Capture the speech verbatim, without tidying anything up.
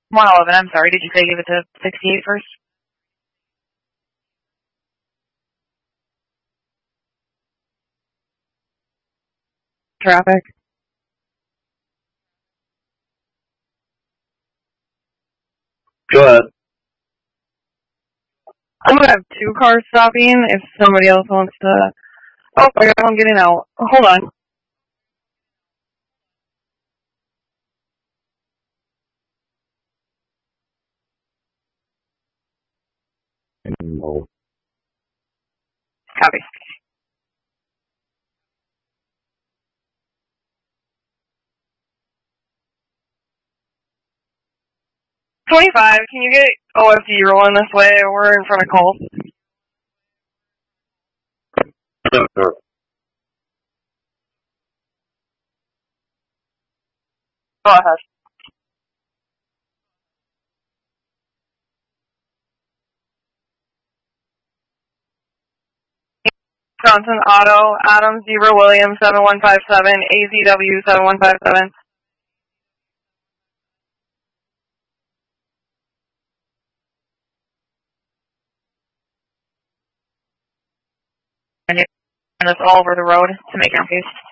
one eleven, I'm sorry. Did you say give it to sixty-eight first? Traffic. Go ahead. I'm gonna have two cars stopping if somebody else wants to. Oh, I got one getting out. Hold on. No. Copy. twenty-five, can you get O F D rolling this way? We're in front of Cole. Sure. Go ahead. Johnson Auto, Adam Zebra Williams, seven one five seven, A Z W, seven one five seven. And it's all over the road to make your case.